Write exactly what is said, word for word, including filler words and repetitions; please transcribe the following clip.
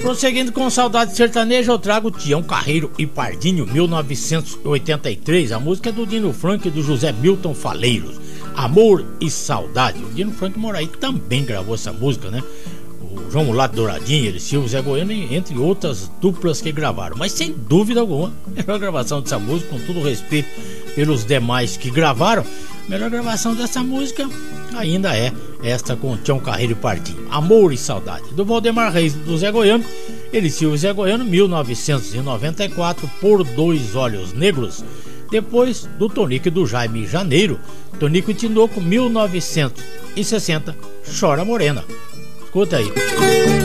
Prosseguindo com Saudade Sertaneja, eu trago Tião Carreiro e Pardinho, mil novecentos e oitenta e três. A música é do Dino Franco e do José Milton Faleiros, Amor e Saudade. O Dino Franco Moraí também gravou essa música, né? O João Mulato Douradinho, ele, Silvio Zé Goiano, entre outras duplas que gravaram. Mas sem dúvida alguma, a melhor gravação dessa música, com todo o respeito pelos demais que gravaram, a melhor gravação dessa música ainda é esta com Tião Carreiro e Pardinho, Amor e Saudade, do Valdemar Reis, do Zé Goiano, ele, Silvio Zé Goiano, mil novecentos e noventa e quatro, Por Dois Olhos Negros. Depois do Tonico e do Jaime Janeiro, Tonico e Tinoco, mil novecentos e sessenta, Chora Morena. Escuta aí.